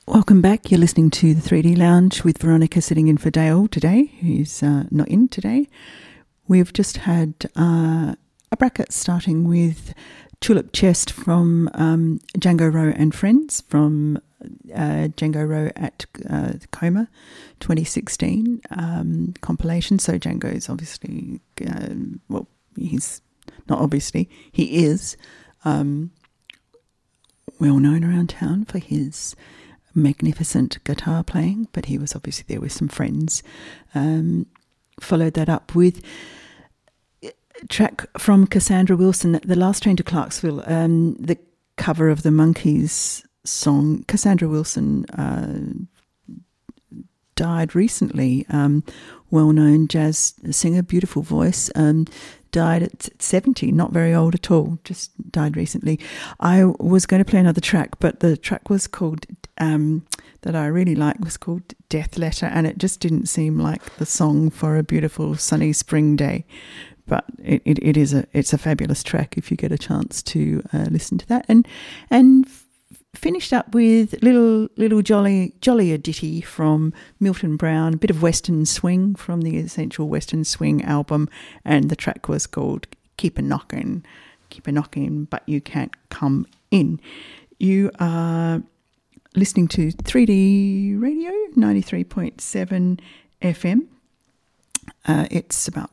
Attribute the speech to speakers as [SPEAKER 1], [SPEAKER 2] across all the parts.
[SPEAKER 1] Welcome back. You're listening to the 3D Lounge with Veronica sitting in for Dale today, who's not in today. We've just had a bracket starting with Tulip Chest from Django Rowe and Friends from Django Rowe at Coma 2016 compilation. So Django's obviously, he's not obviously, he is well known around town for his magnificent guitar playing, but he was obviously there with some friends. Followed that up with a track from Cassandra Wilson, The Last Train to Clarksville, the cover of the Monkees song. Cassandra Wilson died recently, well-known jazz singer, beautiful voice, died at 70, not very old at all, just died recently. I was going to play another track, but the track was called, that I really liked, was called Death Letter, and it just didn't seem like the song for a beautiful sunny spring day. But it's a fabulous track if you get a chance to listen to that. And finished up with little jollier ditty from Milton Brown, a bit of Western Swing from the Essential Western Swing album, and the track was called Keep a Knockin', but you can't come in. You are listening to 3D Radio 93.7 FM. It's about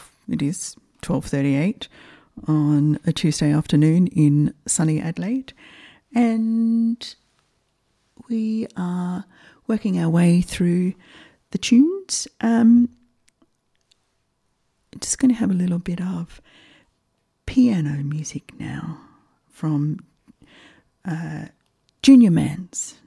[SPEAKER 1] 12:38 on a Tuesday afternoon in sunny Adelaide. And we are working our way through the tunes. Just going to have a little bit of piano music now from Junior Mans.